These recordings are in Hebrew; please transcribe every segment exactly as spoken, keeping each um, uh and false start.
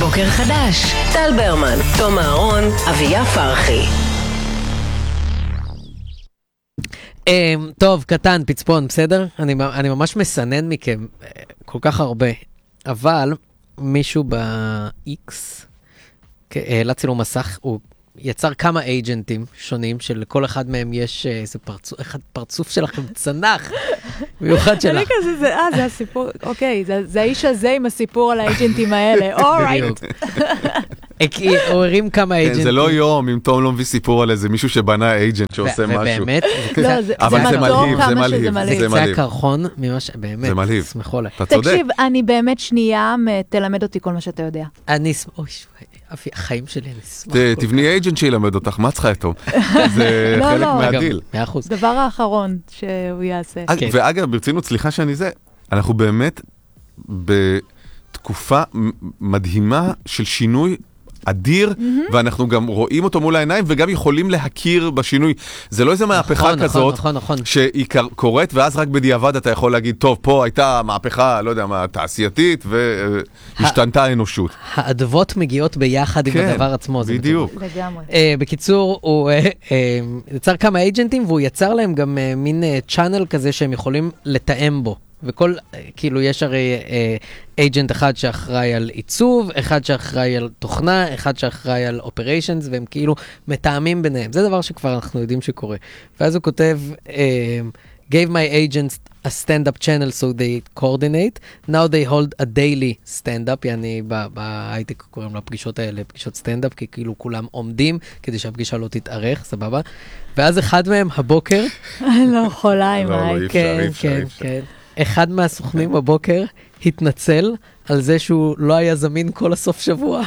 בוקר חדש, טל ברמן, תום אהרון, אביה פרחי. טוב, קטן, פצפון, בסדר? אני, אני ממש מסנן מכם כל כך הרבה, אבל מישהו ב-X העלה צילום מסך, הוא יצר כמה אייג'נטים שונים, שלכל אחד מהם יש איזה פרצוף, אחד פרצוף שלכם צנח, מיוחד שלך. אני כזה, זה, אה, זה הסיפור, אוקיי, זה, זה האיש הזה עם הסיפור על האייג'נטים האלה, אורייט. הוא הרים כמה אייג'נטים. זה לא יום, אם תום לא מביא סיפור על איזה מישהו שבנה אייג'נט שעושה משהו. ובאמת, אבל זה מלהיב, זה מלהיב. זה קצה הקרחון, באמת, זה מלהיב. שמחו עליי. אתה צודק. תקשיב, אני באמת שנייה, תלמד אותי כל מה שאתה יודע. אני, אוי, החיים שלי, אני אשמח. תבני אייג'נט שילמד אותך, מה צריכה איתו? זה חלק מהדיל. מאה אחוז. דבר האחרון שהוא יעשה. ואגב, ברצינות, סליחה שאני זה, אנחנו באמת בתקופה מדהימה של שינוי אדיר, ואנחנו גם רואים אותו מול העיניים, וגם יכולים להכיר בשינוי. זה לא איזה מהפכה כזאת, שהיא קורית, ואז רק בדיעבד אתה יכול להגיד, טוב, פה הייתה מהפכה, לא יודע מה, תעשייתית, והשתנתה האנושות. האדוות מגיעות ביחד עם הדבר עצמו. בדיוק. לגמרי. בקיצור, הוא יצר כמה אייג'נטים, והוא יצר להם גם מין צ'אנל כזה שהם יכולים לתאם בו. וכל, כאילו, יש הרי אייג'נט אחד שאחראי על עיצוב, אחד שאחראי על תוכנה, אחד שאחראי על אופריישנס, והם כאילו מתאמים ביניהם. זה דבר שכבר אנחנו יודעים שקורה. ואז הוא כותב, gave my agents a stand-up channel so they coordinate. Now they hold a daily stand-up, יעני בהייטק קוראים לפגישות האלה, פגישות stand-up, כי כאילו כולם עומדים כדי שהפגישה לא תתארך, סבבה? ואז אחד מהם הבוקר... לא יכולה עם הייטק. כן, כן, כן. אחד מהסוכנים בבוקר התנצל על זה שהוא לא היה זמין כל הסוף שבוע.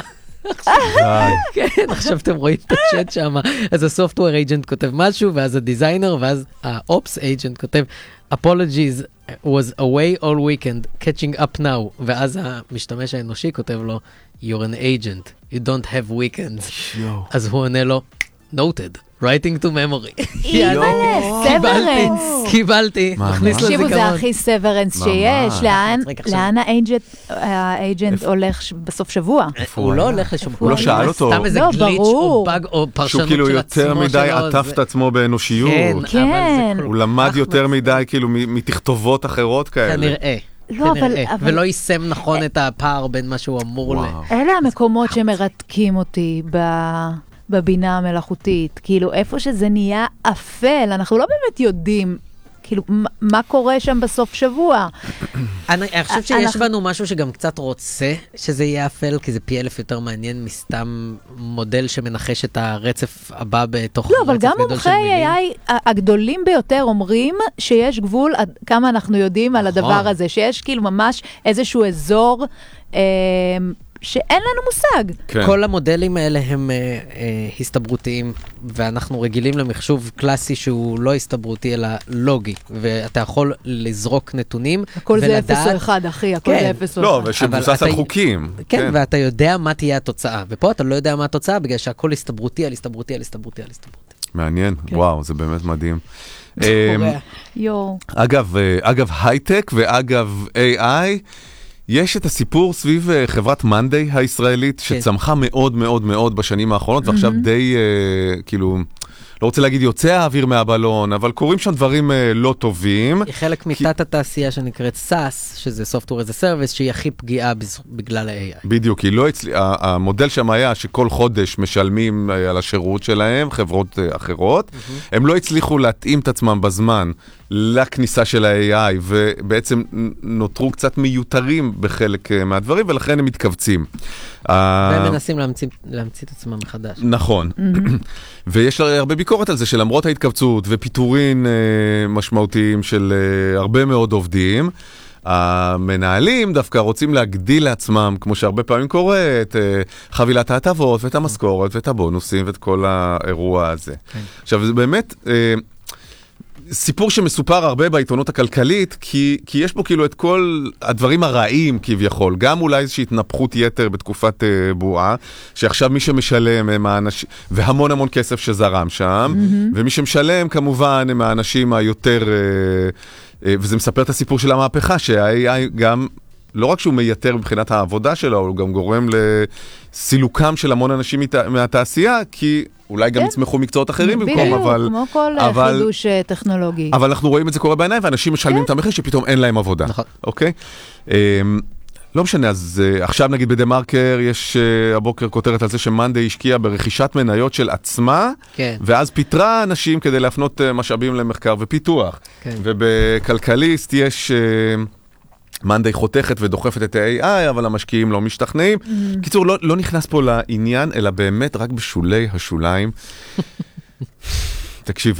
כן, עכשיו אתם רואים את הצ'אט שם. אז הסופטוור אייג'נט כותב משהו, ואז הדיזיינר, ואז האופס אייג'נט כותב, apologies was away all weekend, catching up now. ואז המשתמש האנושי כותב לו, you're an agent, you don't have weekends. אז הוא עונה לו, noted. writing to memory. אימאלה, סברנס. קיבלתי, מכניס לזיכרון. תקשיבו, זה הכי סברנס שיש. לאן האייג'נט הולך בסוף שבוע? הוא לא הולך לשום הוא לא שאל אותו. סתם איזה גליץ' או באג או פרשנות של עצמו. שהוא כאילו יותר מדי עטף את עצמו באנושיות. כן. הוא למד יותר מדי כאילו מתכתובות אחרות כאלה. כנראה. לא, אבל... ולא יישם נכון את הפער בין מה שהוא אמור ל... אלה המקומות שמרתקים אותי ב... בבינה המלאכותית, כאילו איפה שזה נהיה אפל, אנחנו לא באמת יודעים, כאילו, מה קורה שם בסוף שבוע. אני חושב שיש בנו משהו שגם קצת רוצה שזה יהיה אפל, כי זה פי אלף יותר מעניין מסתם מודל שמנחש את הרצף הבא בתוך... לא, אבל גם מומחי איי איי הגדולים ביותר אומרים שיש גבול עד כמה אנחנו יודעים על הדבר הזה, שיש כאילו ממש איזשהו אזור... שאין לנו מושג. כן. כל המודלים האלה הם אה, אה, הסתברותיים, ואנחנו רגילים למחשוב קלאסי שהוא לא הסתברותי, אלא לוגי, ואתה יכול לזרוק נתונים, הכל ולדעת... זה אפס או אחד, אחי, הכל כן. זה אפס או לא, אחד. ושמבוסס על חוקים. כן, כן, ואתה יודע מה תהיה התוצאה, ופה אתה לא יודע מה התוצאה, בגלל שהכל הסתברותי על הסתברותי על הסתברותי על הסתברותי. מעניין, כן. וואו, זה באמת מדהים. יו. אגב, אגב, הייטק ואגב איי איי, יש את הסיפור סביב חברת מנדי הישראלית, שצמחה מאוד מאוד מאוד בשנים האחרונות, ועכשיו די, כאילו, לא רוצה להגיד יוצא האוויר מהבלון, אבל קוראים שם דברים לא טובים. היא חלק מתת התעשייה שנקראת סאס, שזה Software as a Service, שהיא הכי פגיעה בגלל ה-איי איי. בדיוק, היא לא הצל... המודל שם היה שכל חודש משלמים על השירות שלהם, חברות אחרות, הם לא הצליחו להתאים את עצמם בזמן לכניסה של ה-איי איי, ובעצם נותרו קצת מיותרים בחלק מהדברים, ולכן הם מתכווצים. והם מנסים להמציא, להמציא את עצמם מחדש. נכון. ויש הרבה ביקורת על זה, שלמרות ההתכווצות ופיטורין משמעותיים של הרבה מאוד עובדים, המנהלים דווקא רוצים להגדיל לעצמם, כמו שהרבה פעמים קורה, את חבילת ההטבות ואת המשכורת ואת הבונוסים ואת כל האירוע הזה. עכשיו, זה באמת... סיפור שמסופר הרבה בעיתונות הכלכלית, כי, כי יש בו כאילו את כל הדברים הרעים כביכול, גם אולי איזושהי התנפחות יתר בתקופת uh, בועה, שעכשיו מי שמשלם הם האנשים, והמון המון כסף שזרם שם, mm-hmm. ומי שמשלם כמובן הם האנשים היותר, uh, uh, וזה מספר את הסיפור של המהפכה, שה-איי איי גם לא רק שהוא מייתר מבחינת העבודה שלו, הוא גם גורם לסילוקם של המון אנשים מהתעשייה, כי אולי גם יצמחו מקצועות אחרים במקום, אבל... בדיוק, כמו כל חידוש טכנולוגי. אבל אנחנו רואים את זה קורה בעיניים, ואנשים משלמים את המחיר שפתאום אין להם עבודה. אוקיי? לא משנה, אז עכשיו נגיד בדה מרקר יש הבוקר כותרת על זה שמאנדיי השקיע ברכישת מניות של עצמה, ואז פיתרה אנשים כדי להפנות משאבים למחקר ופיתוח. ובכלכליסט יש... מאנדיי חותכת ודוחפת את ה-איי איי, אבל המשקיעים לא משתכנעים. קיצור, לא, לא נכנס פה לעניין, אלא באמת רק בשולי השוליים. תקשיבו.